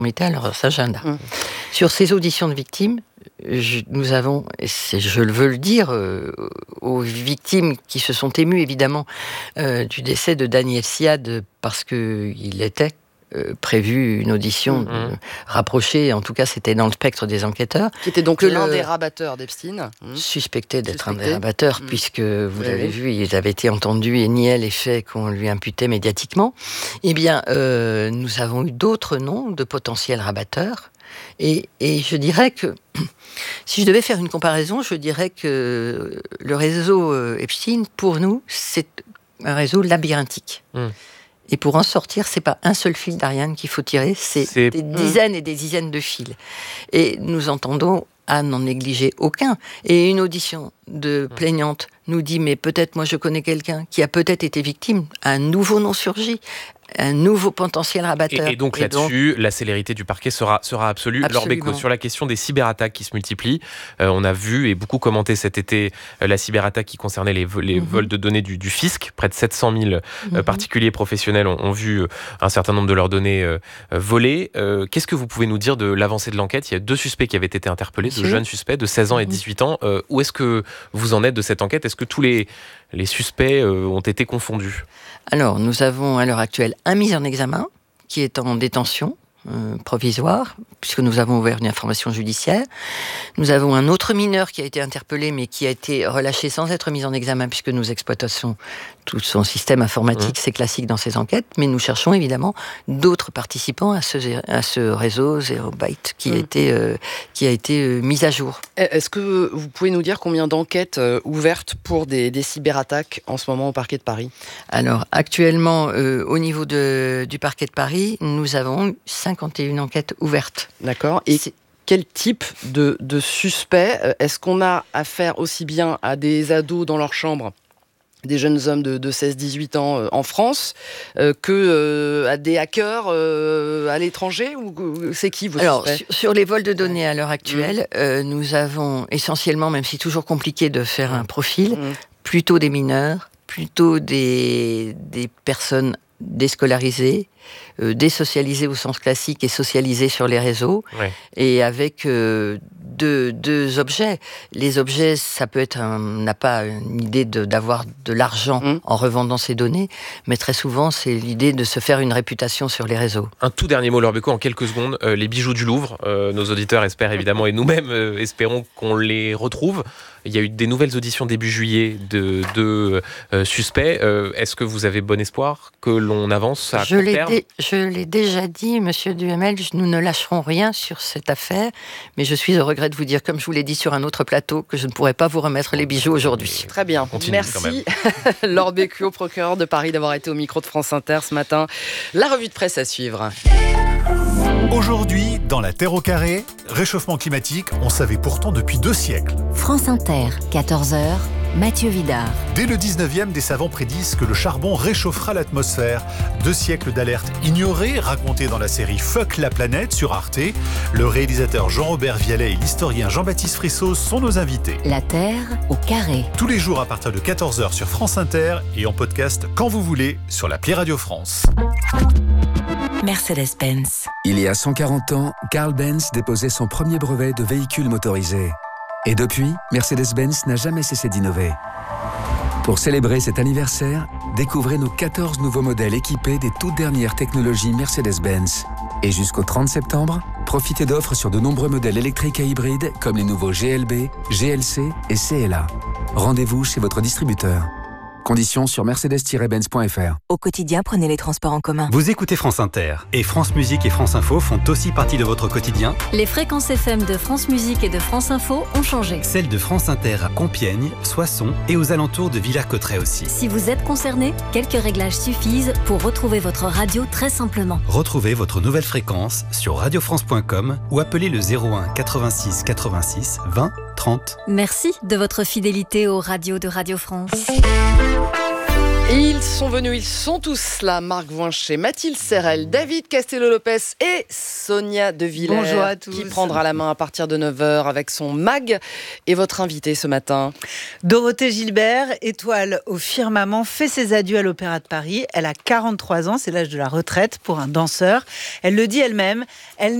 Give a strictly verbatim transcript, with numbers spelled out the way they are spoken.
mettaient à leurs agendas. Mmh. Sur ces auditions de victimes, je, nous avons, et c'est, je veux le dire, euh, aux victimes qui se sont émues évidemment euh, du décès de Daniel Siad, parce qu'il était Euh, prévu une audition mmh. euh, rapprochée, en tout cas c'était dans le spectre des enquêteurs. Qui était donc l'un des rabatteurs d'Epstein. Mmh. Suspecté d'être Suspecté. un des rabatteurs, mmh. puisque vous oui, avez oui. vu, ils avaient été entendus et niaient les faits qu'on lui imputait médiatiquement. Eh bien, euh, nous avons eu d'autres noms de potentiels rabatteurs. Et, et je dirais que, si je devais faire une comparaison, je dirais que le réseau Epstein, pour nous, c'est un réseau labyrinthique. Mmh. Et pour en sortir, c'est pas un seul fil d'Ariane qu'il faut tirer, c'est, c'est... des dizaines et des dizaines de fils. Et nous entendons à n'en négliger aucun. Et une audition de plaignante nous dit, mais peut-être moi je connais quelqu'un qui a peut-être été victime, un nouveau nom surgit, un nouveau potentiel rabatteur. Et, et donc et là-dessus, donc, la célérité du parquet sera, sera absolue. Laure Beccaud, sur la question des cyberattaques qui se multiplient, euh, on a vu et beaucoup commenté cet été euh, la cyberattaque qui concernait les, les mm-hmm. vols de données du, du fisc. Près de sept cent mille euh, mm-hmm. particuliers professionnels ont, ont vu euh, un certain nombre de leurs données euh, volées. Euh, qu'est-ce que vous pouvez nous dire de l'avancée de l'enquête ? Il y a deux suspects qui avaient été interpellés, Monsieur. de jeunes suspects de seize ans mm-hmm. et dix-huit ans. Euh, où est-ce que vous en êtes de cette enquête ? Est-ce que tous les, les suspects euh, ont été confondus ? Alors, nous avons à l'heure actuelle un mis en examen qui est en détention euh, provisoire, puisque nous avons ouvert une information judiciaire. Nous avons un autre mineur qui a été interpellé, mais qui a été relâché sans être mis en examen, puisque nous exploitons tout son système informatique, mmh. c'est classique dans ces enquêtes, mais nous cherchons évidemment d'autres participants à ce, à ce réseau Zero Byte qui, mmh. a été, euh, qui a été euh, mis à jour. Est-ce que vous pouvez nous dire combien d'enquêtes euh, ouvertes pour des, des cyberattaques en ce moment au parquet de Paris ? Alors, actuellement, euh, au niveau de, du parquet de Paris, nous avons cinquante et une enquêtes ouvertes. D'accord. Et c'est... quel type de, de suspect ? Est-ce qu'on a affaire aussi bien à des ados dans leur chambre, des jeunes hommes de, de seize dix-huit ans euh, en France, euh, que euh, à des hackers euh, à l'étranger, ou c'est qui vos Alors, suspects ? sur, sur les vols de données à l'heure actuelle, mmh. euh, nous avons essentiellement, même si c'est toujours compliqué de faire un profil, mmh. plutôt des mineurs, plutôt des, des personnes déscolarisées, euh, désocialisées au sens classique et socialisées sur les réseaux, ouais. et avec euh, deux, deux objets. Les objets, ça peut être, un, on n'a pas une idée de, d'avoir de l'argent mmh. en revendant ces données, mais très souvent, c'est l'idée de se faire une réputation sur les réseaux. Un tout dernier mot, Laure Beccaud, en quelques secondes. Euh, les bijoux du Louvre, euh, nos auditeurs espèrent évidemment, et nous-mêmes euh, espérons qu'on les retrouve. Il y a eu des nouvelles auditions début juillet de, de euh, suspects. Euh, est-ce que vous avez bon espoir que l'on avance à je court terme ? dé- Je l'ai déjà dit, Monsieur Duhamel, nous ne lâcherons rien sur cette affaire, mais je suis au regret de vous dire, comme je vous l'ai dit sur un autre plateau, que je ne pourrai pas vous remettre les bijoux aujourd'hui. Très bien, continue, merci Laure Beccaud, procureure de Paris, d'avoir été au micro de France Inter ce matin. La revue de presse à suivre. Aujourd'hui, dans la Terre au carré, réchauffement climatique, on savait pourtant depuis deux siècles. France Inter, quatorze heures, Mathieu Vidard. Dès le dix-neuvième, des savants prédisent que le charbon réchauffera l'atmosphère. Deux siècles d'alertes ignorées, racontées dans la série Fuck la planète sur Arte. Le réalisateur Jean-Robert Vialet et l'historien Jean-Baptiste Frissot sont nos invités. La Terre au carré. Tous les jours à partir de quatorze heures sur France Inter et en podcast quand vous voulez sur l'appli Radio France. Mercedes-Benz. Il y a cent quarante ans, Carl Benz déposait son premier brevet de véhicule motorisé. Et depuis, Mercedes-Benz n'a jamais cessé d'innover. Pour célébrer cet anniversaire, découvrez nos quatorze nouveaux modèles équipés des toutes dernières technologies Mercedes-Benz. Et jusqu'au trente septembre, profitez d'offres sur de nombreux modèles électriques et hybrides comme les nouveaux G L B, G L C et C L A. Rendez-vous chez votre distributeur. Conditions sur mercedes tiret benz point f r. Au quotidien, prenez les transports en commun. Vous écoutez France Inter et France Musique et France Info font aussi partie de votre quotidien. Les fréquences F M de France Musique et de France Info ont changé. Celles de France Inter à Compiègne, Soissons et aux alentours de Villers-Cotterêts aussi. Si vous êtes concerné, quelques réglages suffisent pour retrouver votre radio très simplement. Retrouvez votre nouvelle fréquence sur radio france point com ou appelez le zéro un quatre-vingt-six quatre-vingt-six vingt trente. Merci de votre fidélité aux radios de Radio France. Ils sont venus, ils sont tous là. Marc Voinchet, Mathilde Serrel, David Castello-Lopez et Sonia De Villers. Bonjour à tous. Qui prendra la main à partir de neuf heures avec son mag. Et votre invité ce matin, Dorothée Gilbert, étoile au firmament, fait ses adieux à l'Opéra de Paris. Elle a quarante-trois ans, c'est l'âge de la retraite pour un danseur. Elle le dit elle-même, elle